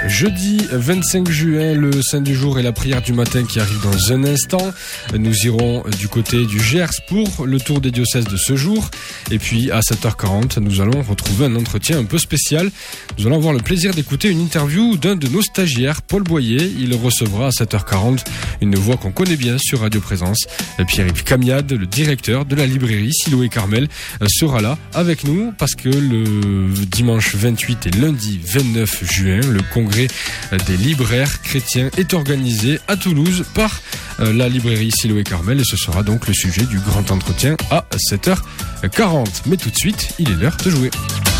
Jeudi 25 juin, le saint du jour et la prière du matin qui arrive dans un instant. Nous irons du côté du Gers pour le tour des diocèses de ce jour. Et puis à 7h40, nous allons retrouver un entretien un peu spécial. Nous allons avoir le plaisir d'écouter une interview d'un de nos stagiaires, Paul Boyer. Il recevra à 7h40 une voix qu'on connaît bien sur Radio Présence. Pierre-Yves Camiade, le directeur de la librairie Siloé Carmel, sera là avec nous parce que le dimanche 28 et lundi 29 juin, le congrès des libraires chrétiens est organisé à Toulouse par la librairie Siloé Carmel et ce sera donc le sujet du grand entretien à 7h40. Mais tout de suite, il est l'heure de jouer.